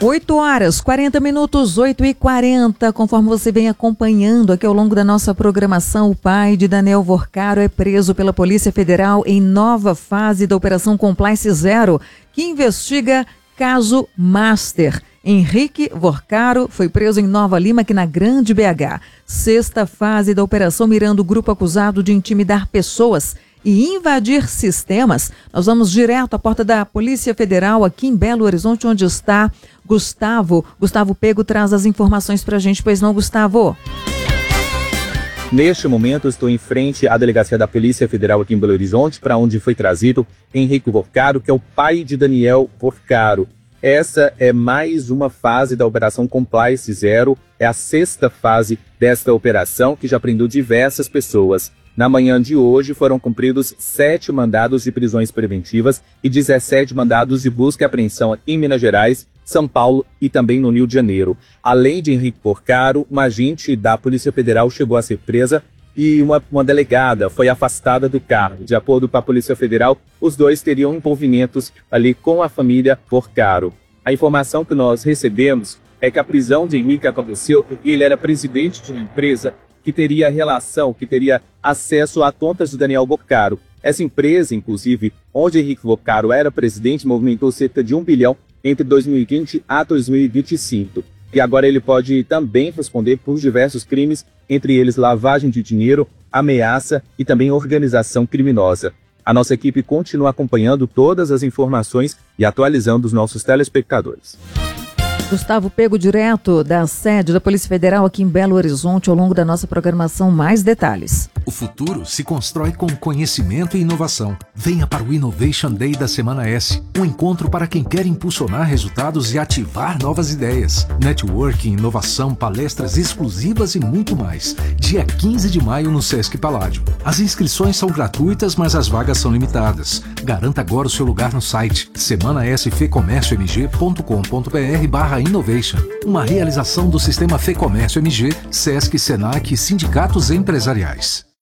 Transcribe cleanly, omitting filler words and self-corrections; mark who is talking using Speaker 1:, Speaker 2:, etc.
Speaker 1: 8h40, 8h40, conforme você vem acompanhando aqui ao longo da nossa programação, o pai de Daniel Vorcaro é preso pela Polícia Federal em nova fase da Operação Compliance Zero, que investiga caso Master. Henrique Vorcaro foi preso em Nova Lima, aqui na Grande BH. Sexta fase da operação mirando o grupo acusado de intimidar pessoas e invadir sistemas. Nós vamos direto à porta da Polícia Federal aqui em Belo Horizonte, onde está Gustavo. Gustavo Pego traz as informações para a gente, pois não, Gustavo?
Speaker 2: Neste momento, estou em frente à delegacia da Polícia Federal aqui em Belo Horizonte, para onde foi trazido Henrique Vorcaro, que é o pai de Daniel Vorcaro. Essa é mais uma fase da Operação Compliance Zero, é a sexta fase desta operação, que já prendeu diversas pessoas. Na manhã de hoje foram cumpridos 7 mandados de prisões preventivas e 17 mandados de busca e apreensão em Minas Gerais, São Paulo e também no Rio de Janeiro. Além de Henrique Vorcaro, uma agente da Polícia Federal chegou a ser presa e uma delegada foi afastada do cargo. De acordo com a Polícia Federal, os dois teriam envolvimentos ali com a família Vorcaro. A informação que nós recebemos é que a prisão de Henrique aconteceu porque ele era presidente de uma empresa que teria relação, que teria acesso a contas de Daniel Vorcaro. Essa empresa, inclusive, onde Henrique Vorcaro era presidente, movimentou cerca de 1 bilhão entre 2020 a 2025. E agora ele pode também responder por diversos crimes, entre eles lavagem de dinheiro, ameaça e também organização criminosa. A nossa equipe continua acompanhando todas as informações e atualizando os nossos telespectadores.
Speaker 1: Gustavo Pego, direto da sede da Polícia Federal aqui em Belo Horizonte, ao longo da nossa programação. Mais detalhes.
Speaker 3: O futuro se constrói com conhecimento e inovação. Venha para o Innovation Day da Semana S, um encontro para quem quer impulsionar resultados e ativar novas ideias. Networking, inovação, palestras exclusivas e muito mais. Dia 15 de maio no Sesc Paládio. As inscrições são gratuitas, mas as vagas são limitadas. Garanta agora o seu lugar no site semanasfecomérciomg.com.br/innovation. Uma realização do Sistema Fê Comércio MG, Sesc, Senac e sindicatos empresariais.